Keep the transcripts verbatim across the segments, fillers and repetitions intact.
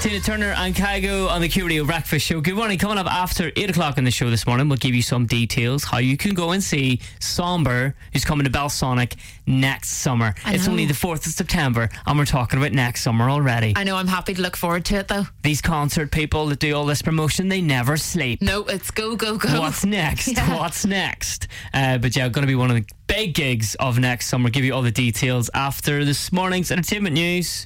Tina Turner and Kygo on the Q Radio Breakfast Show. Good morning. Coming up after eight o'clock on the show this morning, we'll give you some details how you can go and see Somber, who's coming to Belsonic next summer. It's only the fourth of September and we're talking about next summer already. I know, I'm happy to look forward to it though. These concert people that do all this promotion, they never sleep. No, it's go, go, go. What's next? Yeah. What's next? Uh, but yeah, going to be one of the big gigs of next summer. Give you all the details after this morning's entertainment news.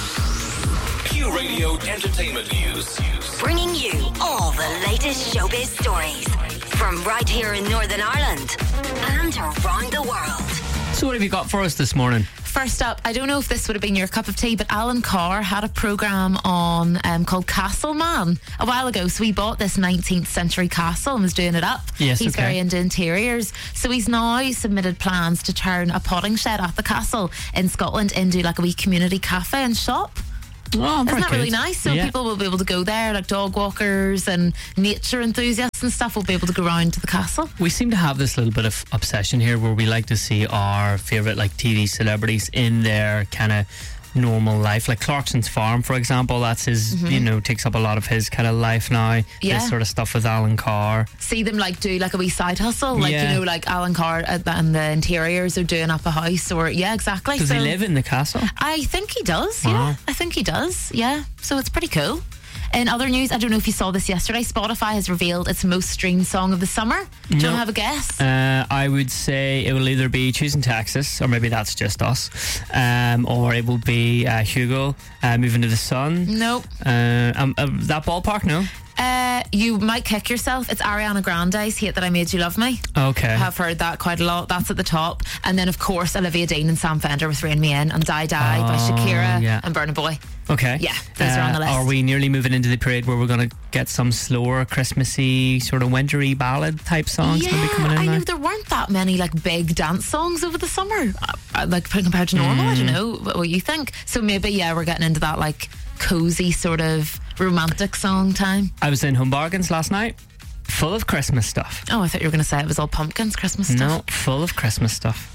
Q Radio Entertainment News. Bringing you all the latest showbiz stories from right here in Northern Ireland and around the world. So what have you got for us this morning? First up, I don't know if this would have been your cup of tea, but Alan Carr had a programme on um, called Castleman a while ago. So he bought this nineteenth century castle and was doing it up. Yes, he's okay. very into interiors. So he's now submitted plans to turn a potting shed at the castle in Scotland into like a wee community cafe and shop. Oh, Isn't very that really good. nice? So Yeah. people will be able to go there, like dog walkers and nature enthusiasts and stuff will be able to go round to the castle. We seem to have this little bit of obsession here where we like to see our favourite like T V celebrities in their kind of normal life, like Clarkson's Farm, for example. That's his, Mm-hmm. you know, takes up a lot of his kind of life now. Yeah. This sort of stuff with Alan Carr. See them like do like a wee side hustle, like Yeah. you know, like Alan Carr and the interiors are doing up a house, or yeah, exactly. Does so he live in the castle? I think he does. Wow. Yeah, I think he does. Yeah, so it's pretty cool. In other news, I don't know if you saw this yesterday, Spotify has revealed its most streamed song of the summer. Do you No. want to have a guess? Uh, I would say it will either be Choosing Texas, or maybe that's just us, um, or it will be uh, Hugo, uh, Moving to the Sun. Nope. Uh, um, uh, that ballpark, no? Uh, you might kick yourself. It's Ariana Grande's Hate That I Made You Love Me. Okay. I have heard that quite a lot. That's at the top. And then, of course, Olivia Dean and Sam Fender with Rain Me In, and Die Die by Oh, Shakira yeah. and Burna Boy. Okay. Yeah, those are on the list. Are we nearly moving into the period where we're going to get some slower, Christmassy, sort of wintry ballad type songs Yeah, maybe coming in I now? know there weren't that many like big dance songs over the summer, uh, uh, like compared to normal. I Mm. don't know what, what you think. So maybe yeah, we're getting into that like cozy sort of romantic song time. I was in Home Bargains last night, full of Christmas stuff. Oh, I thought you were going to say it was all pumpkins, Christmas stuff. No, full of Christmas stuff.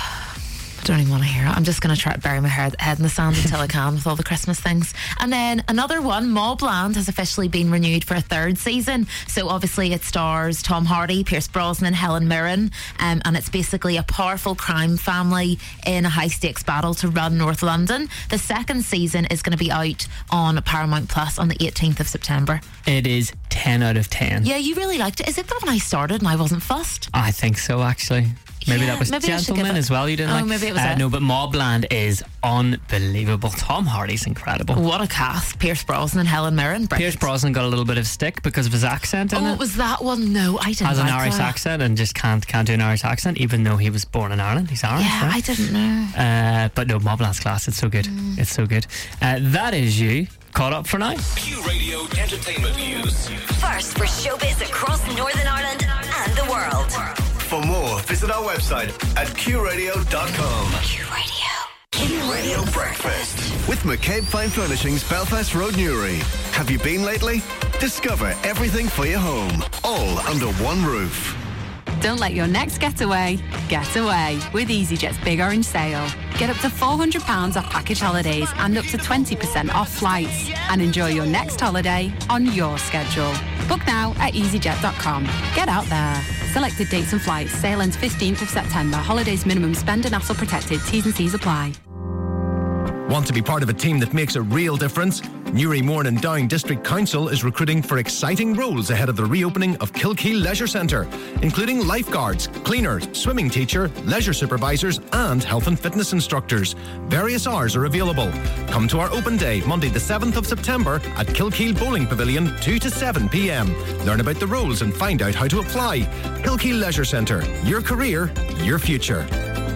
I don't even want to hear it. I'm just going to try to bury my head, head in the sand until I can with all the Christmas things. And then another one, Mobland has officially been renewed for a third season. So obviously it stars Tom Hardy, Pierce Brosnan, Helen Mirren, um, and it's basically a powerful crime family in a high stakes battle to run North London. The second season is going to be out on Paramount Plus on the eighteenth of September. It is ten out of ten. Yeah, you really liked it. Is it the one I started and I wasn't fussed? I think so, actually. Maybe Yeah, that was maybe I should give Gentleman it- as well. You didn't Oh, like? maybe it was uh, it. No, but Mobland is unbelievable. Tom Hardy's incredible. What a cast. Pierce Brosnan, Helen Mirren. Pierce brilliant. Brosnan got a little bit of stick because of his accent in Oh, it. it was that one? No, I didn't Has an like Irish that. accent and just can't can't do an Irish accent, even though he was born in Ireland. He's Irish. Yeah, right? I didn't know. Uh, but no, Mobland's class. It's so good. Mm. It's so good. Uh, that is you caught up for now. Q Radio Entertainment News. First for showbiz across Northern Ireland and the world. For more, visit our website at q radio dot com. Q Radio. Q Radio Breakfast with McCabe Fine Furnishings, Belfast Road, Newry. Have you been lately? Discover everything for your home, all under one roof. Don't let your next getaway get away with EasyJet's Big Orange Sale. Get up to four hundred pounds off package holidays and up to twenty percent off flights. And enjoy your next holiday on your schedule. Book now at easy jet dot com. Get out there. Selected dates and flights. Sale ends fifteenth of September. Holidays minimum spend and hassle protected. T's and C's apply. Want to be part of a team that makes a real difference? Newry Mourne and Down District Council is recruiting for exciting roles ahead of the reopening of Kilkeel Leisure Centre, including lifeguards, cleaners, swimming teacher, leisure supervisors and health and fitness instructors. Various hours are available. Come to our open day, Monday the seventh of September at Kilkeel Bowling Pavilion, two to seven p.m. Learn about the roles and find out how to apply. Kilkeel Leisure Centre. Your career, your future.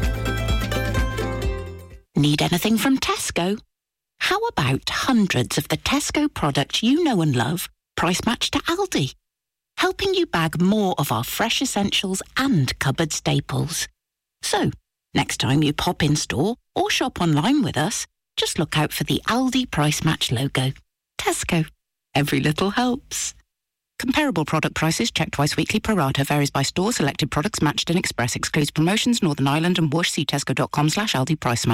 Need anything from Tesco? How about hundreds of the Tesco products you know and love, price matched to Aldi? Helping you bag more of our fresh essentials and cupboard staples. So, next time you pop in store or shop online with us, just look out for the Aldi price match logo. Tesco. Every little helps. Comparable product prices checked twice weekly pro rata. Varies by store. Selected products matched in Express. Excludes promotions. Northern Ireland and Wash. See tesco dot com slash Aldi price match.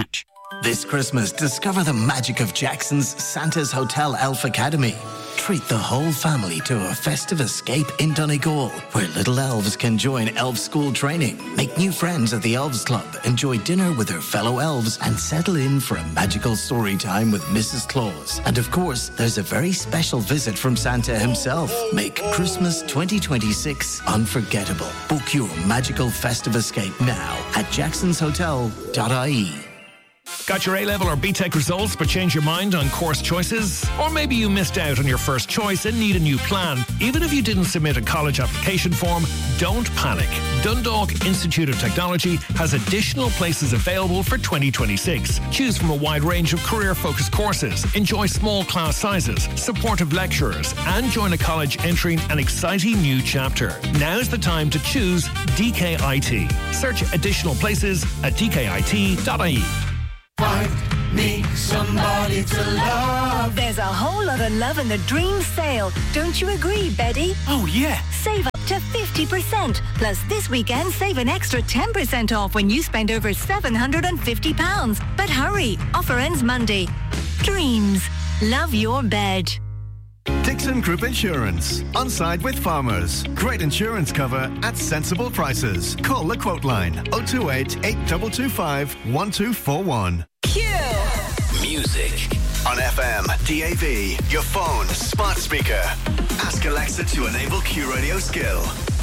This Christmas, discover the magic of Jackson's Santa's Hotel Elf Academy. Treat the whole family to a festive escape in Donegal, where little elves can join elf school training, make new friends at the Elves Club, enjoy dinner with their fellow elves, and settle in for a magical story time with Missus Claus. And of course, there's a very special visit from Santa himself. Make Christmas twenty twenty-six unforgettable. Book your magical festive escape now at jacksons hotel dot I E. Got your A-level or B-Tech results but changed your mind on course choices? Or maybe you missed out on your first choice and need a new plan. Even if you didn't submit a college application form, don't panic. Dundalk Institute of Technology has additional places available for twenty twenty-six. Choose from a wide range of career-focused courses, enjoy small class sizes, supportive lecturers, and join a college entering an exciting new chapter. Now's the time to choose D K I T. Search additional places at d k i t dot I E. Find me somebody to love. There's a whole lot of love in the Dream Sale. Don't you agree, Betty? Oh, yeah. Save up to fifty percent. Plus, this weekend, save an extra ten percent off when you spend over seven hundred fifty pounds. But hurry, offer ends Monday. Dreams. Love your bed. Dixon Group Insurance. On side with farmers. Great insurance cover at sensible prices. Call the quote line oh two eight, eight two two five, one two four one. Q. Music. On F M, D A B, your phone, smart speaker. Ask Alexa to enable Q Radio skill.